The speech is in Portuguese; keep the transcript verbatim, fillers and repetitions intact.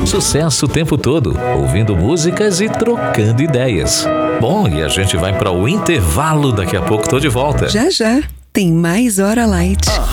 Sucesso o tempo todo, ouvindo músicas e trocando ideias. Bom, e a gente vai para o intervalo, daqui a pouco tô de volta. Já, já. Tem mais Hora Light.